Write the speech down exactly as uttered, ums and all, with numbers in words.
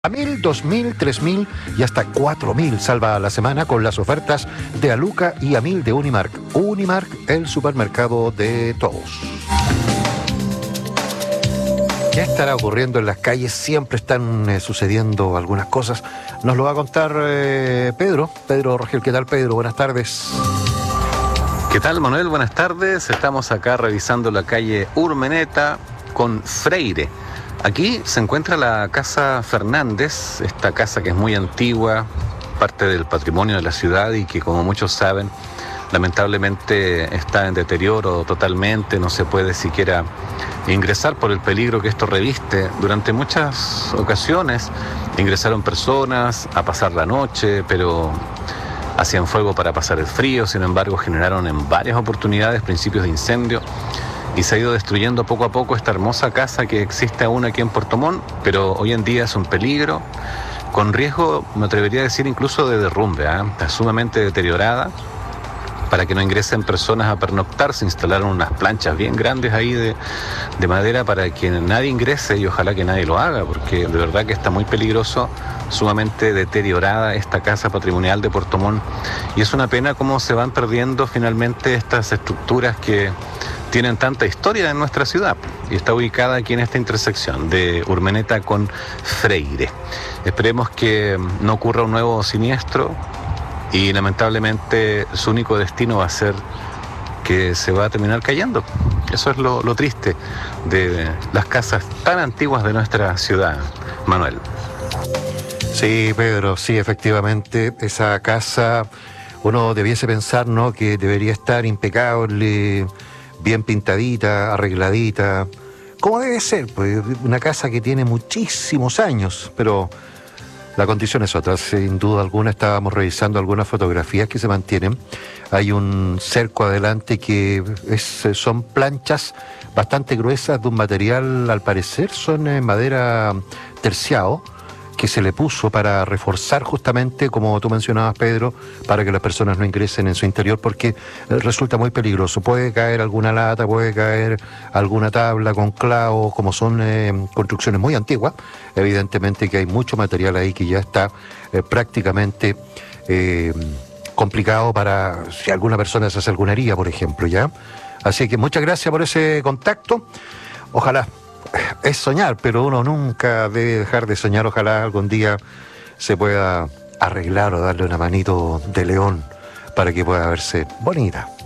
A mil, dos mil, tres mil y hasta cuatro mil salva a la semana con las ofertas de Aluca y a mil de Unimark. Unimark, el supermercado de todos. ¿Qué estará ocurriendo en las calles? Siempre están eh, sucediendo algunas cosas. Nos lo va a contar eh, Pedro. Pedro Rogel, ¿qué tal, Pedro? Buenas tardes. ¿Qué tal, Manuel? Buenas tardes. Estamos acá revisando la calle Urmeneta con Freire. Aquí se encuentra la Casa Fernández, esta casa que es muy antigua, parte del patrimonio de la ciudad y que, como muchos saben, lamentablemente está en deterioro totalmente, no se puede siquiera ingresar por el peligro que esto reviste. Durante muchas ocasiones ingresaron personas a pasar la noche, pero hacían fuego para pasar el frío. Sin embargo, generaron en varias oportunidades principios de incendio y se ha ido destruyendo poco a poco esta hermosa casa que existe aún aquí en Puerto Montt, pero hoy en día es un peligro, con riesgo, me atrevería a decir, incluso de derrumbe, ¿eh? Está sumamente deteriorada. Para que no ingresen personas a pernoctar, se instalaron unas planchas bien grandes ahí de, de madera para que nadie ingrese, y ojalá que nadie lo haga, porque de verdad que está muy peligroso, sumamente deteriorada esta casa patrimonial de Puerto Montt. Y es una pena cómo se van perdiendo finalmente estas estructuras que tienen tanta historia en nuestra ciudad, y está ubicada aquí en esta intersección de Urmeneta con Freire. Esperemos que no ocurra un nuevo siniestro, y lamentablemente su único destino va a ser que se va a terminar cayendo. Eso es lo, lo triste de las casas tan antiguas de nuestra ciudad, Manuel. Sí, Pedro, sí, efectivamente, esa casa, uno debiese pensar, ¿no?, que debería estar impecable, bien pintadita, arregladita, como debe ser, pues una casa que tiene muchísimos años, pero la condición es otra. Sin duda alguna, estábamos revisando algunas fotografías que se mantienen. Hay un cerco adelante que es, son planchas bastante gruesas de un material, al parecer son en madera terciado, que se le puso para reforzar justamente, como tú mencionabas, Pedro, para que las personas no ingresen en su interior, porque resulta muy peligroso. Puede caer alguna lata, puede caer alguna tabla con clavos, como son eh, construcciones muy antiguas. Evidentemente que hay mucho material ahí que ya está eh, prácticamente eh, complicado para si alguna persona se hace alguna herida, por ejemplo, ¿ya? Así que muchas gracias por ese contacto. Ojalá. Es soñar, pero uno nunca debe dejar de soñar. Ojalá algún día se pueda arreglar o darle una manito de león para que pueda verse bonita.